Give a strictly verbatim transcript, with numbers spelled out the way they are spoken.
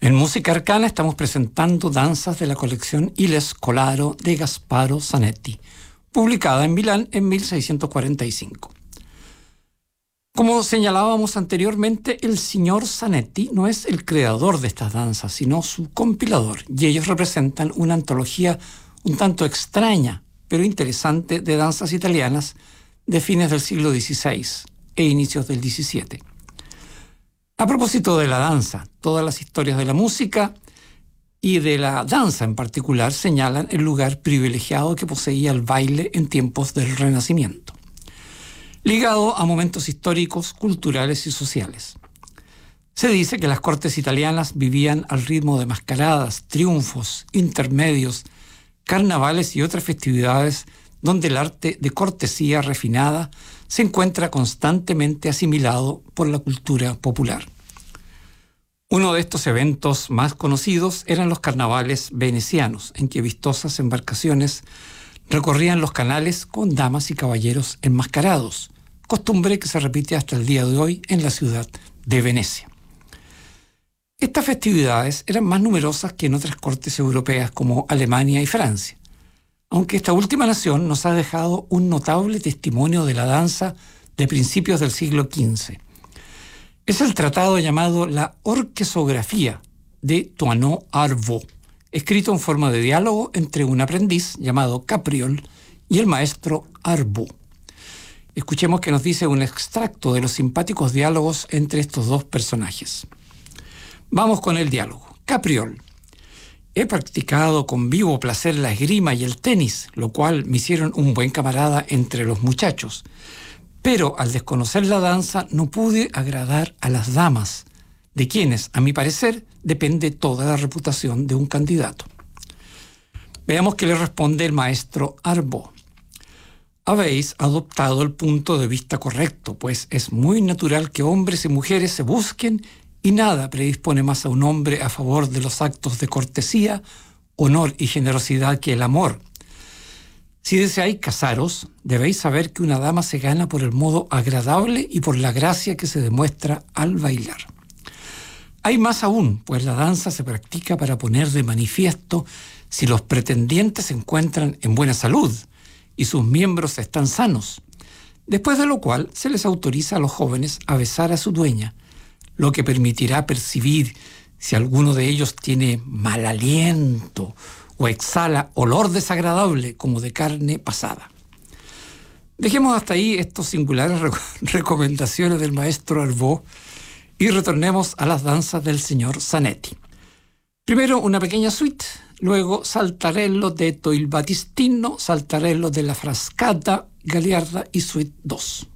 En Música Arcana estamos presentando danzas de la colección Il Scolaro de Gasparo Zanetti, publicada en Milán en mil seiscientos cuarenta y cinco. Como señalábamos anteriormente, el señor Zanetti no es el creador de estas danzas, sino su compilador, y ellos representan una antología un tanto extraña, pero interesante, de danzas italianas de fines del siglo dieciséis e inicios del diecisiete. A propósito de la danza, todas las historias de la música y de la danza en particular señalan el lugar privilegiado que poseía el baile en tiempos del Renacimiento, ligado a momentos históricos, culturales y sociales. Se dice que las cortes italianas vivían al ritmo de mascaradas, triunfos, intermedios, carnavales y otras festividades donde el arte de cortesía refinada se encuentra constantemente asimilado por la cultura popular. Uno de estos eventos más conocidos eran los carnavales venecianos, en que vistosas embarcaciones recorrían los canales con damas y caballeros enmascarados, costumbre que se repite hasta el día de hoy en la ciudad de Venecia. Estas festividades eran más numerosas que en otras cortes europeas como Alemania y Francia, aunque esta última nación nos ha dejado un notable testimonio de la danza de principios del siglo quince. Es el tratado llamado La Orquesografía de Thoinot Arvaud, escrito en forma de diálogo entre un aprendiz llamado Capriol y el maestro Arvaud. Escuchemos qué nos dice un extracto de los simpáticos diálogos entre estos dos personajes. Vamos con el diálogo. Capriol: he practicado con vivo placer la esgrima y el tenis, lo cual me hicieron un buen camarada entre los muchachos. Pero al desconocer la danza no pude agradar a las damas, de quienes, a mi parecer, depende toda la reputación de un candidato. Veamos qué le responde el maestro Arvaud. Habéis adoptado el punto de vista correcto, pues es muy natural que hombres y mujeres se busquen y nada predispone más a un hombre a favor de los actos de cortesía, honor y generosidad que el amor. Si deseáis casaros, debéis saber que una dama se gana por el modo agradable y por la gracia que se demuestra al bailar. Hay más aún, pues la danza se practica para poner de manifiesto si los pretendientes se encuentran en buena salud y sus miembros están sanos, después de lo cual se les autoriza a los jóvenes a besar a su dueña, lo que permitirá percibir si alguno de ellos tiene mal aliento o exhala olor desagradable como de carne pasada. Dejemos hasta ahí estas singulares rec- recomendaciones del maestro Arvaud y retornemos a las danzas del señor Zanetti. Primero una pequeña suite, luego Saltarello de Il Battistino, Saltarello de la Frascata, Gagliarda y suite dos.